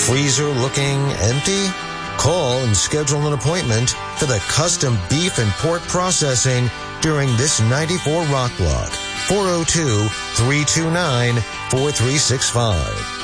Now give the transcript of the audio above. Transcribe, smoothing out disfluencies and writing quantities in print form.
freezer looking empty? Call and schedule an appointment for the custom beef and pork processing during this 94 Rock Block. 402-329-4365.